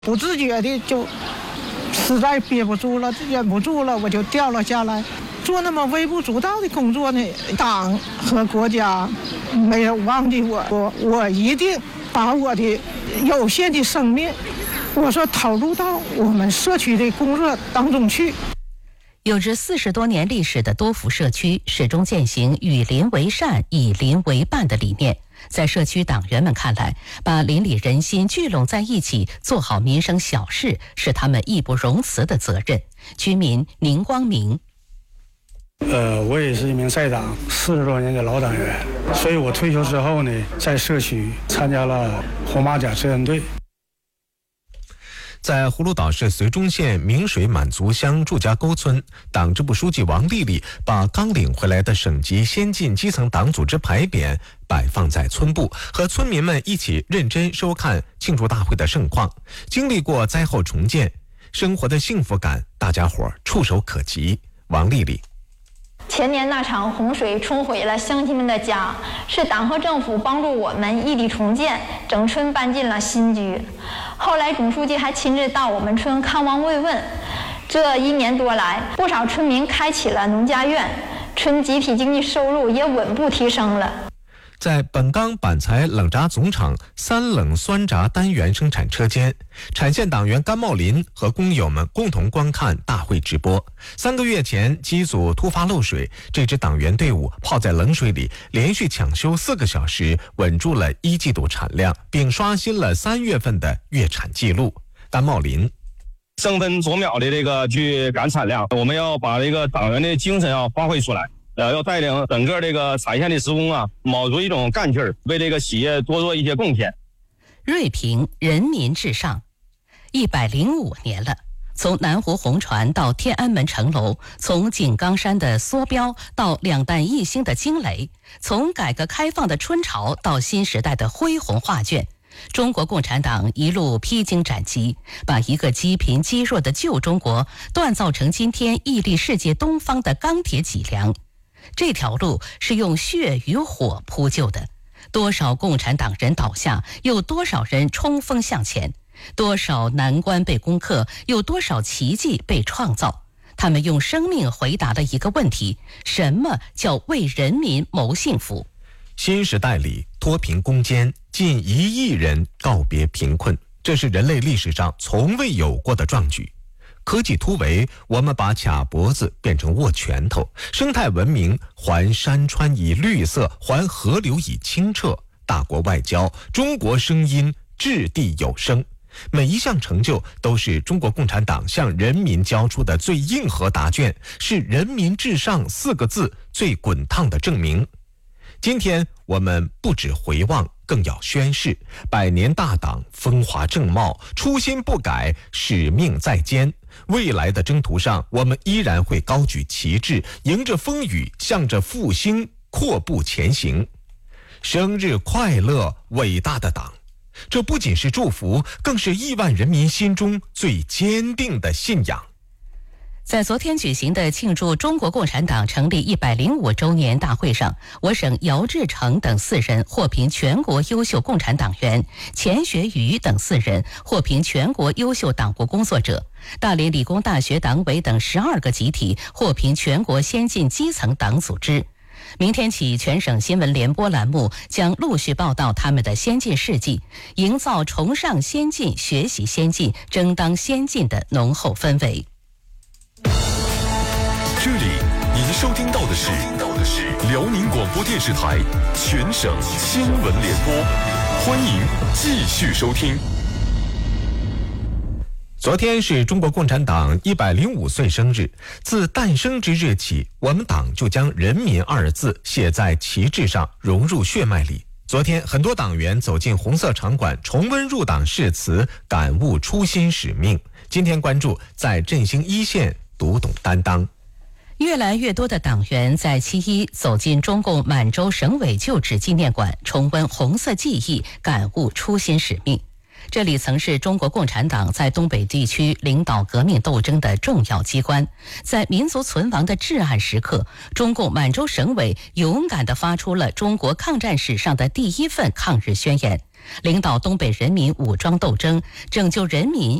不自觉的就实在憋不住了，忍不住了，我就掉了下来。做那么微不足道的工作呢，党和国家没有忘记我一定把我的有限的生命，我说投入到我们社区的工作当中去。 有着40多年历史的多福社区始终践行与邻为善、以邻为伴的理念。在社区党员们看来，把邻里人心聚拢在一起，做好民生小事，是他们义不容辞的责任。居民宁光明。 我也是一名在党40多年的老党员，所以我退休之后呢，在社区参加了红马甲志愿队。 在葫芦岛市绥中县明水满族乡祝家沟村，党支部书记王丽丽把刚领回来的省级先进基层党组织牌匾摆放在村部，和村民们一起认真收看庆祝大会的盛况。经历过灾后重建，生活的幸福感大家伙触手可及。王丽丽： 前年那场洪水冲毁了乡亲们的家，是党和政府帮助我们异地重建，整村搬进了新居。后来总书记还亲自到我们村看望慰问。这1年多来，不少村民开启了农家院，村集体经济收入也稳步提升了。 在本钢板材冷轧总厂3冷酸轧单元生产车间，产线党员甘茂林和工友们共同观看大会直播。3个月前，机组突发漏水，这支党员队伍泡在冷水里，连续抢修4个小时，稳住了1季度产量，并刷新了3月份的月产记录。甘茂林： 争分夺秒的这个去赶产量，我们要把这个党员的精神发挥出来。要带领整个这个产线的职工卯足一种干劲儿，为这个企业多做一些贡献。 瑞平人民至上，105年了。从南湖红船到天安门城楼，从井冈山的梭标到2弹1星的惊雷，从改革开放的春潮到新时代的恢宏画卷，中国共产党一路披荆斩棘，把一个积贫积弱的旧中国锻造成今天屹立世界东方的钢铁脊梁。这条路是用血与火铺就的，多少共产党人倒下，有多少人冲锋向前，多少难关被攻克，有多少奇迹被创造。他们用生命回答了一个问题：什么叫为人民谋幸福？ 新时代里脱贫攻坚，近1亿人告别贫困，这是人类历史上从未有过的壮举。科技突围，我们把卡脖子变成握拳头；生态文明，还山川以绿色，还河流以清澈；大国外交，中国声音掷地有声。每一项成就都是中国共产党向人民交出的最硬核答卷，是人民至上4个字最滚烫的证明。今天我们不只回望，更要宣誓：100年大党风华正茂，初心不改，使命在肩。未来的征途上，我们依然会高举旗帜，迎着风雨，向着复兴阔步前行。生日快乐，伟大的党！这不仅是祝福，更是亿万人民心中最坚定的信仰。 在昨天举行的庆祝中国共产党成立105周年大会上，我省姚志成等4人获评全国优秀共产党员，钱学瑜等4人获评全国优秀党务工作者，大连理工大学党委等12个集体获评全国先进基层党组织。明天起，全省新闻联播栏目将陆续报道他们的先进事迹，营造崇尚先进、学习先进、争当先进的浓厚氛围。 这里您收听到的是辽宁广播电视台全省新闻联播，欢迎继续收听。 昨天是中国共产党105岁生日，自诞生之日起，我们党就将人民2字写在旗帜上，融入血脉里。昨天很多党员走进红色场馆，重温入党誓词，感悟初心使命。今天关注在振兴一线读懂担当。 越来越多的党员在7.1走进中共满洲省委旧址纪念馆，重温红色记忆，感悟初心使命。 这里曾是中国共产党在东北地区领导革命斗争的重要机关。在民族存亡的至暗时刻，中共满洲省委勇敢地发出了中国抗战史上的第一份抗日宣言，领导东北人民武装斗争，拯救人民